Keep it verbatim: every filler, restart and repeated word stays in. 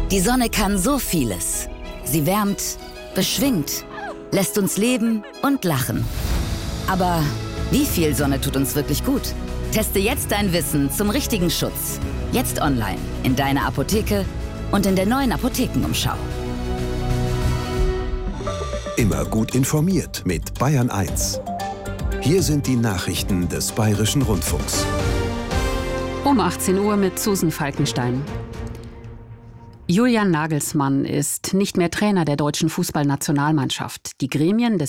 Die Sonne kann so vieles. Sie wärmt, beschwingt, lässt uns leben und lachen. Aber wie viel Sonne tut uns wirklich gut? Teste jetzt dein Wissen zum richtigen Schutz. Jetzt online, in deiner Apotheke und in der neuen Apothekenumschau. Immer gut informiert mit Bayern eins. Hier sind die Nachrichten des Bayerischen Rundfunks. Um achtzehn Uhr mit Susan Falkenstein. Julian Nagelsmann ist nicht mehr Trainer der deutschen Fußballnationalmannschaft. Die Gremien des